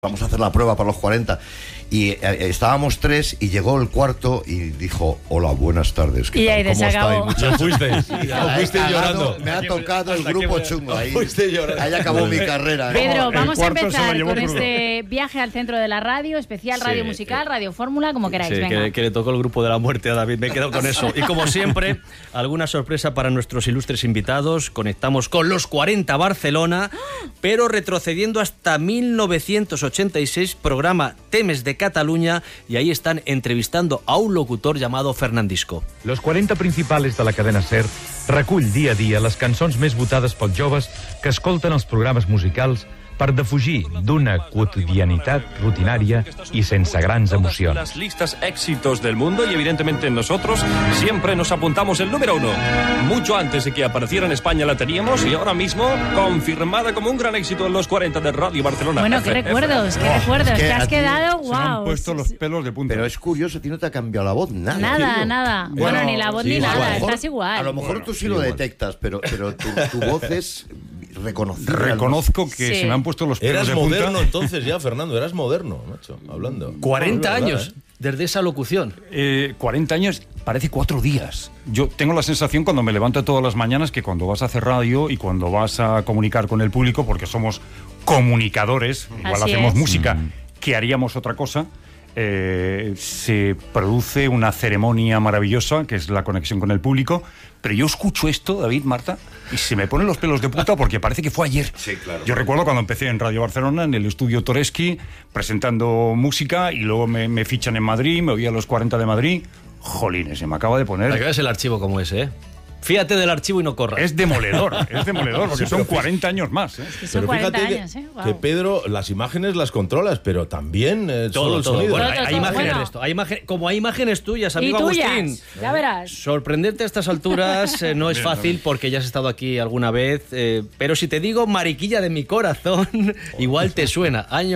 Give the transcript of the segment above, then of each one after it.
Vamos a hacer la prueba para los 40 y estábamos 3 y llegó el cuarto y dijo: hola, buenas tardes, ¿qué tal? ¿Cómo estáis? Ya fuisteis, llorando. Me ha tocado el grupo chungo ahí. Llorando. Ahí acabó mi carrera. Pedro, vamos a empezar con este viaje al centro de la radio, especial radio musical, radio fórmula, como queráis. Sí, venga. que le tocó el grupo de la muerte a David, me he quedado con eso. Y como siempre, alguna sorpresa para nuestros ilustres invitados. Conectamos con los 40 Barcelona, pero retrocediendo hasta 1986, programa Temes de Cataluña, y ahí están entrevistando a un locutor llamado Fernandisco. Los 40 principals de la cadena SER recull dia a dia les cançons més votades pels joves que escolten els programes musicals per defugir d'una quotidianitat rutinària i sense grans emocions. Las listas éxitos del mundo y evidentemente nosotros siempre nos apuntamos el número 1. Mucho antes de que apareciera en España la teníamos y ahora mismo confirmada como un gran éxito en los 40 de Radio Barcelona. Bueno, qué recuerdos, te has quedado, Se me han wow. puesto los pelos de punta. Pero es curioso, a ti no te ha cambiado la voz, nada. Nada, tío. nada. Bueno, ni la voz ni nada, estás igual. A lo mejor tú sí lo detectas, pero tu voz es reconocible. Reconozco que Sí. se me han puesto los pelos Eras de punta. moderno entonces ya, Fernando, eras moderno, macho, hablando. 40 No, es verdad, años desde esa locución. 40 años, parece 4 días. Yo tengo la sensación cuando me levanto todas las mañanas que cuando vas a hacer radio y cuando vas a comunicar con el público, porque somos comunicadores, igual Así hacemos es. música, que haríamos otra cosa, se produce una ceremonia maravillosa, que es la conexión con el público. Pero yo escucho esto, David, Marta, y se me ponen los pelos de punta porque parece que fue ayer. Sí, claro. Yo recuerdo cuando empecé en Radio Barcelona, en el estudio Toreschi, presentando música, y luego me fichan en Madrid, me oí a los 40 de Madrid. Jolines, se me acaba de poner... Para que veas el archivo como ese, ¿eh? Fíjate del archivo y no corras. Es demoledor, porque son 40 años más. Que son Pero 40 fíjate años, Wow. que Pedro, las imágenes las controlas, pero también solo el todo. sonido. Bueno, Todo, hay imágenes bueno. de esto. Como hay imágenes tuyas, Y amigo tuyas, Agustín. ya verás. Sorprenderte a estas alturas no es fácil porque ya has estado aquí alguna vez, pero si te digo Mariquilla de mi corazón, igual te suena. Año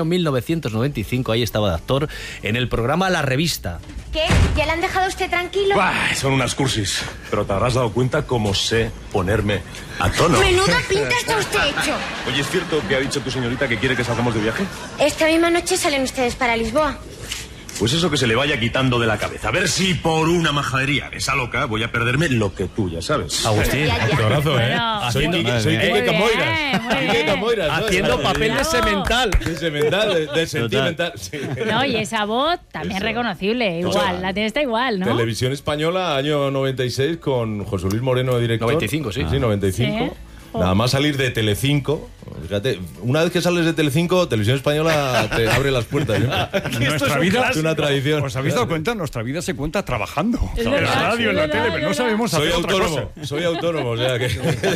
1995, ahí estaba de actor en el programa La Revista. ¿Qué? ¿Ya le han dejado a usted tranquilo? Bah, son unas cursis, pero te habrás dado cuenta cómo sé ponerme a tono. Menuda pinta está usted hecho. Oye, ¿es cierto que ha dicho tu señorita que quiere que salgamos de viaje? Esta misma noche salen ustedes para Lisboa. Pues eso que se le vaya quitando de la cabeza. A ver si por una majadería de esa loca voy a perderme lo que tú ya sabes. Agustín, Ya, ya. Corazo, ¿eh? Bueno, Soy Muy Quique bien, Camoiras. muy Quique bien. Camoiras, ¿no? haciendo papel de Bravo. semental. De semental, de sentimental. Sí. No, y esa voz también Eso. reconocible, igual, Total. la tienes está igual, ¿no? Televisión Española, año 96, con José Luis Moreno, director. 95, sí. Sí, 95. Sí. Nada más salir de Telecinco. Fíjate, una vez que sales de Telecinco, Televisión Española te abre las puertas. ¿Eh? Nuestra vida Es una tradición. ¿Os habéis dado cuenta? Nuestra vida se cuenta trabajando. Es En verdad, la radio, en la es verdad, tele, pero no es sabemos Soy hacer otra autónomo, cosa. soy autónomo, o sea que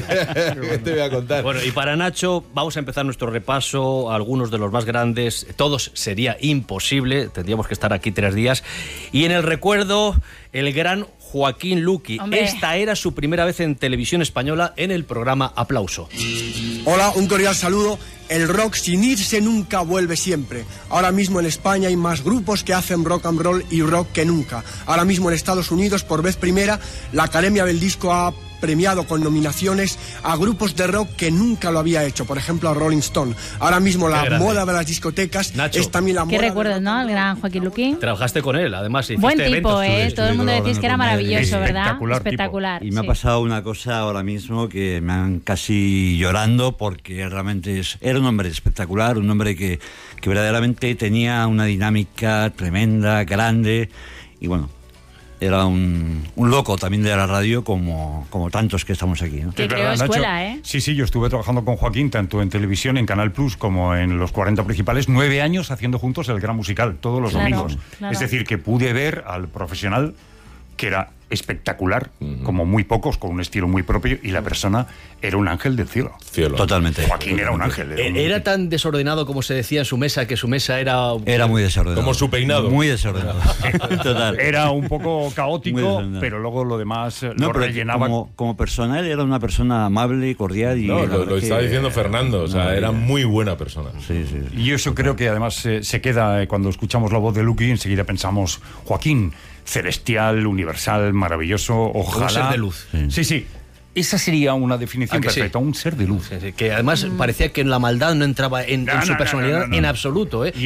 ¿qué te voy a contar? Bueno, y para Nacho vamos a empezar nuestro repaso a algunos de los más grandes. Todos sería imposible, tendríamos que estar aquí 3 días. Y en el recuerdo, el gran Joaquín Luqui. Hombre. Esta era su primera vez en televisión española en el programa Aplauso. Hola, un cordial saludo. El rock sin irse nunca vuelve siempre. Ahora mismo en España hay más grupos que hacen rock and roll y rock que nunca. Ahora mismo en Estados Unidos, por vez primera, la Academia del Disco ha premiado con nominaciones a grupos de rock que nunca lo había hecho, por ejemplo a Rolling Stone. Ahora mismo la grande. moda de las discotecas Nacho. es también la ¿Qué moda del recuerdos, rock no? and El roll. gran Joaquín Luqui. Trabajaste con él, además. Hiciste Buen tipo, eventos, tú Todo el mundo decís que era maravilloso, ¿verdad? Espectacular tipo. Espectacular. Y me ha sí. pasado una cosa ahora mismo que me han casi llorando porque realmente era un hombre espectacular, un hombre que verdaderamente tenía una dinámica tremenda, grande y bueno, era un loco también de la radio como tantos que estamos aquí, ¿no? Que Es creó verdad, escuela, Nacho. ¿eh? Sí, yo estuve trabajando con Joaquín tanto en televisión, en Canal Plus, como en los 40 principales, 9 años haciendo juntos el Gran Musical, todos los Claro, domingos. claro. Es decir, que pude ver al profesional que era espectacular, como muy pocos, con un estilo muy propio, y la persona era un ángel del cielo. Cielo. Totalmente. Joaquín era un ángel. Era tan desordenado como se decía en su mesa, que su mesa era... Era muy desordenado. Como su peinado. Muy desordenado. Total. Era un poco Muy caótico, desordenado. pero luego lo demás No, lo pero rellenaba. como persona, él era una persona amable, cordial y... No, la lo verdad está que- diciendo Fernando, o sea, No, era muy buena persona. Sí, sí. Y eso creo que además se queda cuando escuchamos la voz de Luqui, enseguida pensamos, Joaquín, celestial, universal, maravilloso, ojalá... Un ser de luz. Sí, sí. Esa sería una definición ¿A que sí? perfecta, un ser de luz. Que además parecía que la maldad no entraba en su personalidad no. en absoluto, ¿eh?